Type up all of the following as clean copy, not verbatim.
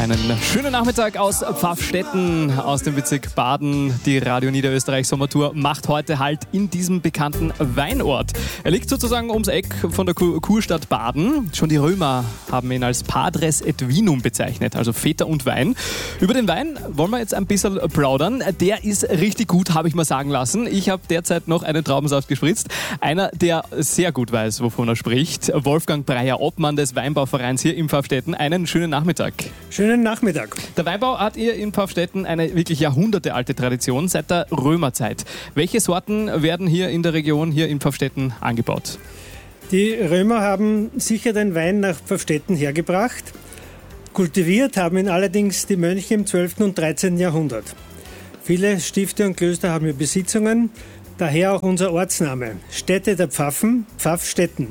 Einen schönen Nachmittag aus Pfaffstätten, aus dem Bezirk Baden. Die Radio Niederösterreich Sommertour macht heute Halt in diesem bekannten Weinort. Er liegt sozusagen ums Eck von der Kurstadt Baden. Schon die Römer haben ihn als Padres et Vinum bezeichnet, also Väter und Wein. Über den Wein wollen wir jetzt ein bisschen plaudern. Der ist richtig gut, habe ich mal sagen lassen. Ich habe derzeit noch einen Traubensaft gespritzt. Einer, der sehr gut weiß, wovon er spricht. Wolfgang Breyer, Obmann des Weinbauvereins hier in Pfaffstätten. Einen schönen Nachmittag. Schönen Nachmittag. Der Weinbau hat hier in Pfaffstätten eine wirklich jahrhundertealte Tradition seit der Römerzeit. Welche Sorten werden hier in der Region, hier in Pfaffstätten, angebaut? Die Römer haben sicher den Wein nach Pfaffstätten hergebracht. Kultiviert haben ihn allerdings die Mönche im 12. und 13. Jahrhundert. Viele Stifte und Klöster haben hier Besitzungen, daher auch unser Ortsname. Stätte der Pfaffen, Pfaffstätten.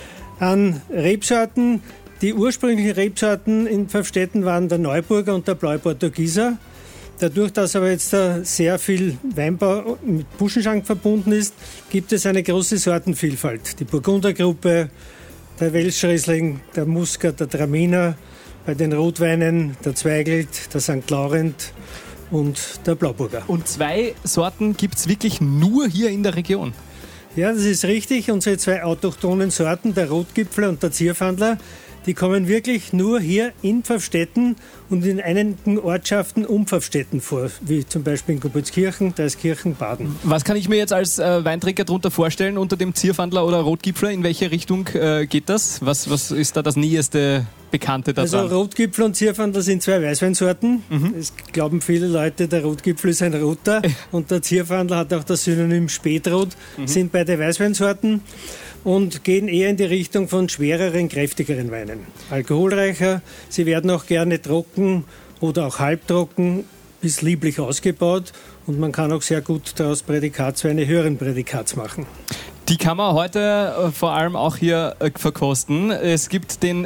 An Rebsorten, die ursprünglichen Rebsorten in Pfaffstätten waren der Neuburger und der Blaue Portugieser. Dadurch, dass aber jetzt sehr viel Weinbau mit Buschenschank verbunden ist, gibt es eine große Sortenvielfalt. Die Burgundergruppe, der Welschriesling, der Muscat, der Traminer, bei den Rotweinen der Zweigelt, der St. Laurent und der Blauburger. Und zwei Sorten gibt es wirklich nur hier in der Region? Ja, das ist richtig. Unsere zwei autochthonen Sorten, der Rotgipfler und der Zierfandler, die kommen wirklich nur hier in Pfaffstätten und in einigen Ortschaften um Pfaffstätten vor, wie zum Beispiel in Geburtskirchen, Dreiskirchen, Baden. Was kann ich mir jetzt als Weintrinker darunter vorstellen unter dem Zierfandler oder Rotgipfler? In welche Richtung geht das? Was ist da das nächste Bekannte daran? Also Rotgipfel und Zierfandler sind zwei Weißweinsorten. Es glauben viele Leute, der Rotgipfel ist ein roter und der Zierfandler hat auch das Synonym Spätrot. Sind beide Weißweinsorten und gehen eher in die Richtung von schwereren, kräftigeren Weinen. Alkoholreicher, sie werden auch gerne trocken oder auch halbtrocken bis lieblich ausgebaut und man kann auch sehr gut daraus Prädikatsweine höheren Prädikats machen. Die kann man heute vor allem auch hier verkosten. Es gibt den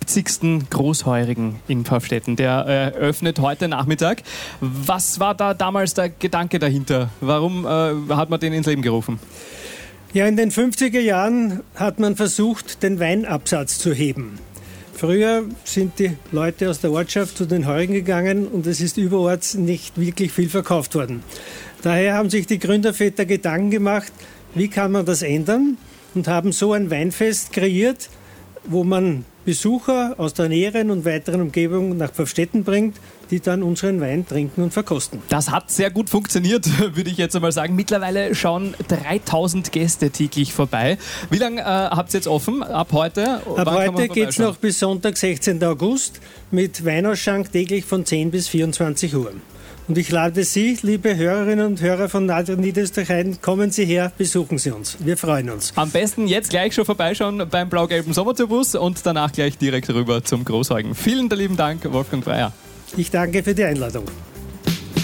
70. Großheurigen in Pfaffstätten. Der eröffnet heute Nachmittag. Was war da damals der Gedanke dahinter? Warum hat man den ins Leben gerufen? Ja, in den 50er Jahren hat man versucht, den Weinabsatz zu heben. Früher sind die Leute aus der Ortschaft zu den Heurigen gegangen und es ist überorts nicht wirklich viel verkauft worden. Daher haben sich die Gründerväter Gedanken gemacht, wie kann man das ändern, und haben so ein Weinfest kreiert, wo man Besucher aus der näheren und weiteren Umgebung nach Pfaffstätten bringt, die dann unseren Wein trinken und verkosten. Das hat sehr gut funktioniert, würde ich jetzt einmal sagen. Mittlerweile schauen 3000 Gäste täglich vorbei. Wie lange habt ihr jetzt offen? Ab heute? Ab heute geht es noch bis Sonntag, 16. August, mit Weinausschank täglich von 10 bis 24 Uhr. Und ich lade Sie, liebe Hörerinnen und Hörer von Radio Niederösterreich ein, kommen Sie her, besuchen Sie uns. Wir freuen uns. Am besten jetzt gleich schon vorbeischauen beim blau-gelben Sommertourbus und danach gleich direkt rüber zum Großheugen. Vielen lieben Dank, Wolfgang Breyer. Ich danke für die Einladung.